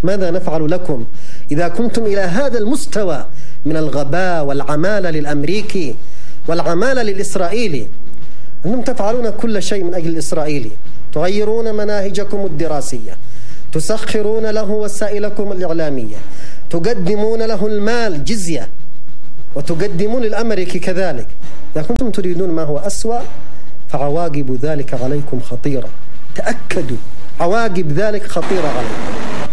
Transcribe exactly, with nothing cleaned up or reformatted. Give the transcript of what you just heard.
ماذا نفعل لكم إذا كنتم إلى هذا المستوى من الغباء والعمالة للأمريكي والعمالة للإسرائيلي؟ أنتم تفعلون كل شيء من أجل الإسرائيلي، تغيرون مناهجكم الدراسية، تسخرون له وسائلكم الإعلامية، تقدمون له المال جزية، وتقدمون للأمريكي كذلك. إذا كنتم تريدون ما هو أسوأ فعواقب ذلك عليكم خطيرة، تأكدوا عواقب ذلك خطيرة عليكم.